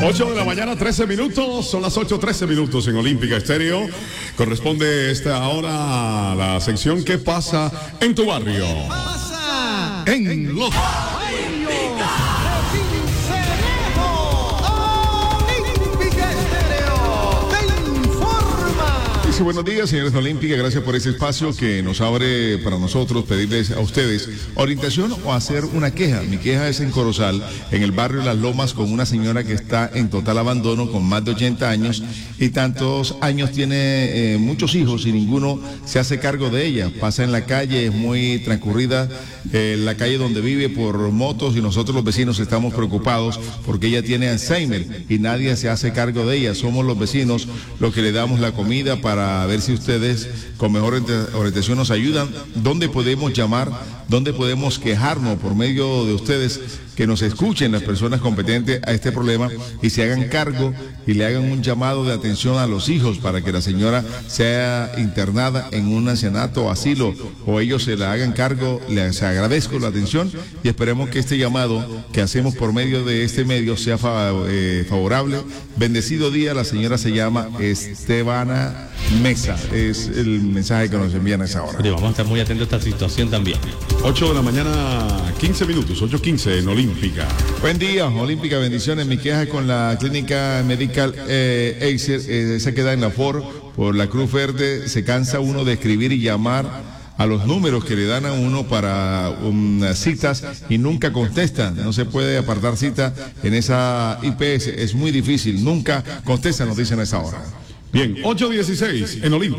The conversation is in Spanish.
8 de la mañana, 13 minutos. Son las 8:13 minutos en Olímpica Estéreo. Corresponde esta hora a la sección ¿Qué pasa en tu barrio? ¿Qué pasa en los buenos días, señores de Olímpica, gracias por ese espacio que nos abre para nosotros pedirles a ustedes orientación o hacer una queja. Mi queja es en Corozal, en el barrio Las Lomas, con una señora que está en total abandono, con más de 80 años y tantos años, tiene muchos hijos y ninguno se hace cargo de ella. Pasa en la calle, es muy transcurrida la calle donde vive por motos y nosotros los vecinos estamos preocupados porque ella tiene Alzheimer y nadie se hace cargo de ella. Somos los vecinos los que le damos la comida para ver si ustedes con mejor orientación nos ayudan. ¿Dónde podemos llamar? ¿Dónde podemos quejarnos por medio de ustedes? Que nos escuchen las personas competentes a este problema y se hagan cargo y le hagan un llamado de atención a los hijos para que la señora sea internada en un ancianato o asilo, o ellos se la hagan cargo. Les agradezco la atención y esperemos que este llamado que hacemos por medio de este medio sea favorable. Bendecido día. La señora se llama Estebana Mesa. Es el mensaje que nos envían a esa hora. Vamos a estar muy atentos a esta situación también. 8 de la mañana, 15 minutos, 8:15 en Olímpica. Buen día, Olímpica, bendiciones. Mi queja con la clínica Medical Acer, se queda en la FOR por la Cruz Verde. Se cansa uno de escribir y llamar a los números que le dan a uno para citas y nunca contestan. No se puede apartar cita en esa IPS, es muy difícil, nunca contestan, nos dicen a esa hora. Bien, 8:16 en Olímpica.